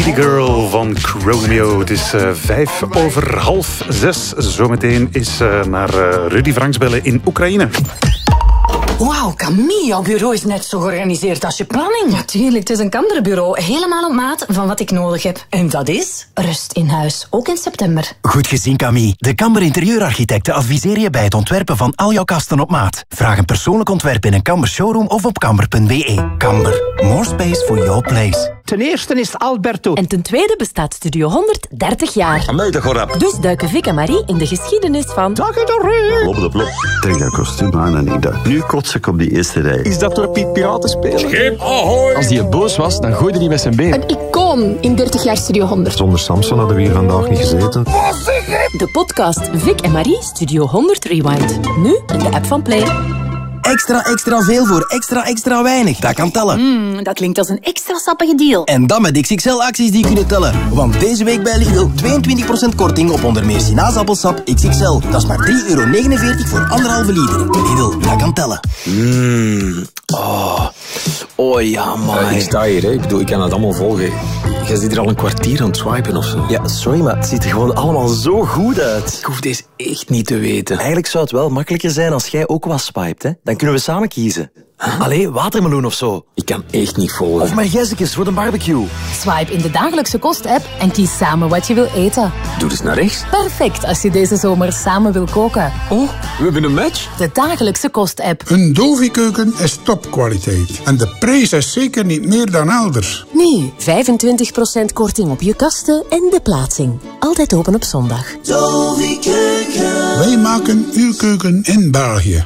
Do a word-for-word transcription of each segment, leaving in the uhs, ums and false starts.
Baby Girl van Chromeo. Het is uh, vijf over half zes. Zometeen is uh, naar uh, Rudy Franks bellen in Oekraïne. Wauw, Camille, jouw bureau is net zo georganiseerd als je planning. Natuurlijk, het is een Kamberbureau. Helemaal op maat van wat ik nodig heb. En dat is? Rust in huis, ook in september. Goed gezien, Camille. De Kamber Interieurarchitecten adviseren je bij het ontwerpen van al jouw kasten op maat. Vraag een persoonlijk ontwerp in een Kamber showroom of op kamber punt b e. Kamber, more space for your place. Ten eerste is het Alberto. En ten tweede bestaat Studio honderd dertig jaar. Amai, dat gaat rap. Dus duiken Vic en Marie in de geschiedenis van... Dag de Plop de plop. Trek dat kostuum aan en ik dacht, nu kots ik op die eerste rij. Is dat door Piet Piraten spelen? Schip ahoy! Als die boos was, dan gooide hij met zijn been. Een icoon in dertig jaar Studio honderd. Zonder Samson hadden we hier vandaag niet gezeten. De podcast Vic en Marie Studio honderd Rewind. Nu in de app van Play. Extra, extra veel voor extra, extra weinig. Dat kan tellen. Mm, dat klinkt als een extra sappige deal. En dan met X X L-acties die kunnen tellen. Want deze week bij Lidl tweeëntwintig procent korting op onder meer sinaasappelsap X X L. Dat is maar drie euro negenenveertig voor anderhalve liter. Lidl, dat kan tellen. Mmm. Oh. Oh ja, man. Uh, ik sta hier, hè. Ik bedoel, ik kan het allemaal volgen. Jij zit hier al een kwartier aan het swipen of zo. Ja, sorry, maar het ziet er gewoon allemaal zo goed uit. Ik hoef deze echt niet te weten. Eigenlijk zou het wel makkelijker zijn als jij ook wat swipet, hè. Dan kunnen we samen kiezen. Huh? Allee, watermeloen of zo. Ik kan echt niet volgen. Of margezekes voor de barbecue. Swipe in de dagelijkse kost-app en kies samen wat je wil eten. Doe dus naar rechts. Perfect als je deze zomer samen wil koken. Oh, we hebben een match. De dagelijkse kost-app. Een Dovi-keuken is topkwaliteit. En de prijs is zeker niet meer dan elders. Nu, vijfentwintig procent korting op je kasten en de plaatsing. Altijd open op zondag. Dovi-keuken. Wij maken uw keuken in België.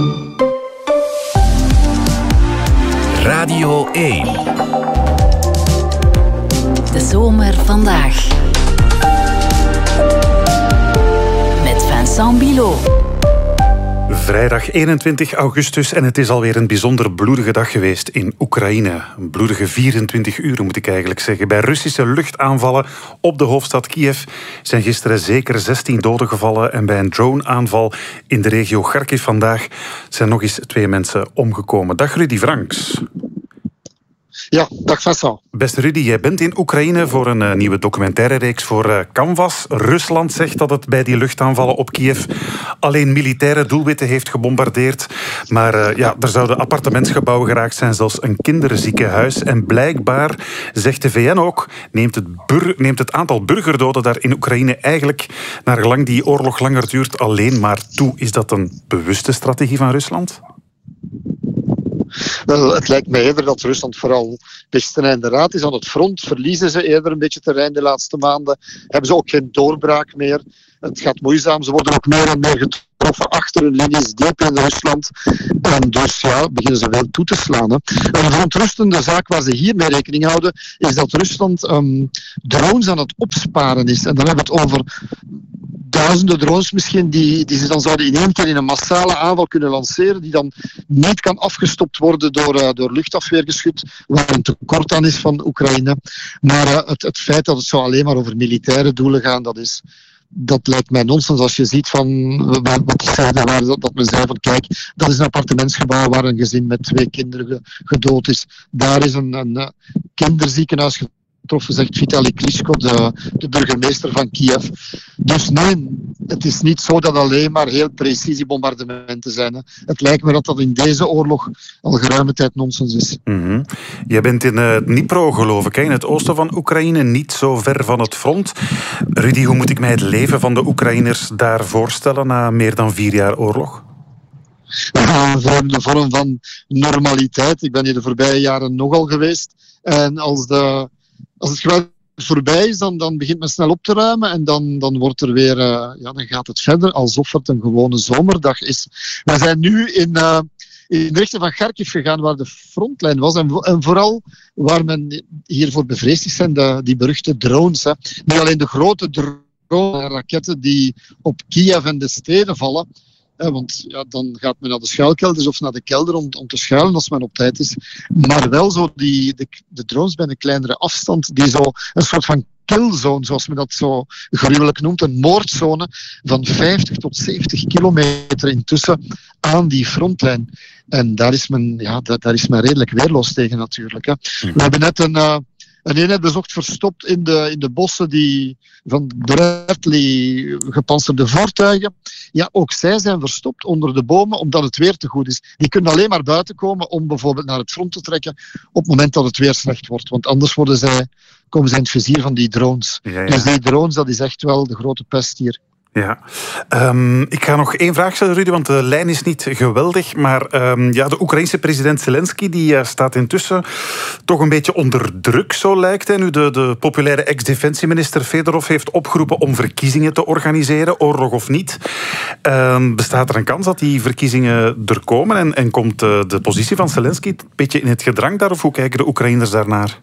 Radio één. De zomer vandaag. Met Vincent Bilot. Vrijdag eenentwintig augustus en het is alweer een bijzonder bloedige dag geweest in Oekraïne. Een bloedige vierentwintig uur moet ik eigenlijk zeggen. Bij Russische luchtaanvallen op de hoofdstad Kiev zijn gisteren zeker zestien doden gevallen en bij een droneaanval in de regio Kharkiv vandaag zijn nog eens twee mensen omgekomen. Dag Rudy Franks. Ja, dag Vincent. Beste Rudy, jij bent in Oekraïne voor een uh, nieuwe documentaire reeks voor uh, Canvas. Rusland zegt dat het bij die luchtaanvallen op Kiev alleen militaire doelwitten heeft gebombardeerd. Maar uh, ja, er zouden appartementsgebouwen geraakt zijn, zelfs een kinderziekenhuis. En blijkbaar, zegt de V N ook, neemt het, bur- neemt het aantal burgerdoden daar in Oekraïne eigenlijk, naar gelang die oorlog langer duurt, alleen maar toe. Is dat een bewuste strategie van Rusland? Wel, het lijkt mij eerder dat Rusland vooral pesten en de raad is. Aan het front verliezen ze eerder een beetje terrein de laatste maanden. Hebben ze ook geen doorbraak meer. Het gaat moeizaam. Ze worden ook meer en meer getroffen achter hun linies diep in Rusland. En dus ja, beginnen ze wel toe te slaan. Hè. Een verontrustende zaak waar ze hier mee rekening houden, is dat Rusland um, drones aan het opsparen is. En dan hebben we het over duizenden drones misschien, die, die ze dan zouden in één keer in een massale aanval kunnen lanceren, die dan niet kan afgestopt worden door, uh, door luchtafweergeschut, waar een tekort aan is van Oekraïne. Maar uh, het, het feit dat het zo alleen maar over militaire doelen gaat, dat is... Dat lijkt mij nonsens als je ziet van wat ik zei, waar, dat men zei van kijk, dat is een appartementsgebouw waar een gezin met twee kinderen gedood is. Daar is een, een kinderziekenhuis getroffen, zegt Vitali Klitschko, de, de burgemeester van Kiev. Dus nee, het is niet zo dat alleen maar heel precisiebombardementen zijn. Hè. Het lijkt me dat dat in deze oorlog al geruime tijd nonsens is. Mm-hmm. Jij bent in uh, Dnipro, geloof ik, hè? In het oosten van Oekraïne, niet zo ver van het front. Rudy, hoe moet ik mij het leven van de Oekraïners daar voorstellen na meer dan vier jaar oorlog? Ja, een vorm van normaliteit. Ik ben hier de voorbije jaren nogal geweest. En als, de, als het geweld voorbij is, dan, dan begint men snel op te ruimen en dan, dan wordt er weer, uh, ja, dan gaat het verder alsof het een gewone zomerdag is. We zijn nu in, uh, in de richting van Kharkiv gegaan, waar de frontlijn was en, en vooral waar men hiervoor bevreesd is, zijn de, die beruchte drones. Hè. Niet alleen de grote drones, raketten die op Kiev en de steden vallen. Ja, want ja, dan gaat men naar de schuilkelders of naar de kelder om, om te schuilen als men op tijd is. Maar wel zo die, de, de drones bij een kleinere afstand, die zo een soort van killzone, zoals men dat zo gruwelijk noemt, een moordzone van vijftig tot zeventig kilometer intussen aan die frontlijn. En daar is men, ja, daar, daar is men redelijk weerloos tegen natuurlijk. Hè. We hebben net een, uh, Een eenheid bezocht verstopt in de, in de bossen die, van Bradley gepantserde voertuigen. Ja, ook zij zijn verstopt onder de bomen omdat het weer te goed is. Die kunnen alleen maar buiten komen om bijvoorbeeld naar het front te trekken op het moment dat het weer slecht wordt. Want anders worden zij, komen zij in het vizier van die drones. Ja, ja. Dus die drones, dat is echt wel de grote pest hier. Ja, um, ik ga nog één vraag stellen, Rudy, want de lijn is niet geweldig. Maar um, ja, de Oekraïense president Zelensky die, uh, staat intussen toch een beetje onder druk, zo lijkt het. Nu de, de populaire ex-defensieminister Fedorov heeft opgeroepen om verkiezingen te organiseren, oorlog of niet. Um, bestaat er een kans dat die verkiezingen er komen en, en komt uh, de positie van Zelensky een beetje in het gedrang daar? Of hoe kijken de Oekraïners daarnaar?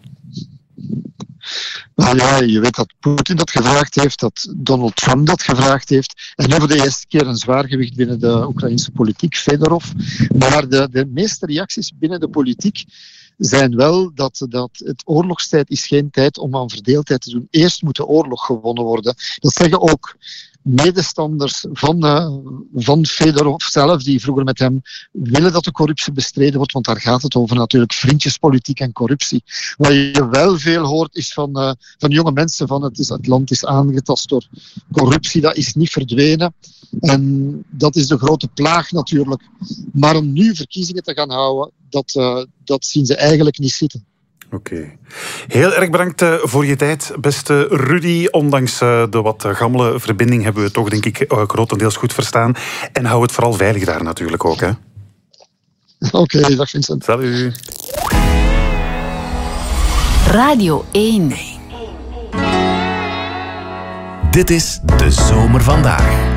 Nou ja, je weet dat Poetin dat gevraagd heeft, dat Donald Trump dat gevraagd heeft. En nu voor de eerste keer een zwaargewicht binnen de Oekraïnse politiek, Fedorov. Maar de, de meeste reacties binnen de politiek zijn wel dat, dat het oorlogstijd is geen tijd om aan verdeeldheid te doen. Eerst moet de oorlog gewonnen worden. Dat zeggen ook medestanders van, uh, van Fedorov zelf, die vroeger met hem willen dat de corruptie bestreden wordt, want daar gaat het over natuurlijk vriendjespolitiek en corruptie. Wat je wel veel hoort is van, uh, van jonge mensen van het, is, het land is aangetast door corruptie, dat is niet verdwenen. En dat is de grote plaag natuurlijk. Maar om nu verkiezingen te gaan houden, dat, uh, dat zien ze eigenlijk niet zitten. Oké. Okay. Heel erg bedankt voor je tijd, beste Rudy. Ondanks de wat gammele verbinding hebben we het toch, denk ik, grotendeels goed verstaan. En hou het vooral veilig daar natuurlijk ook, hè. Oké, okay, dag Vincent. Salut. Radio één. Dit is De Zomer Vandaag.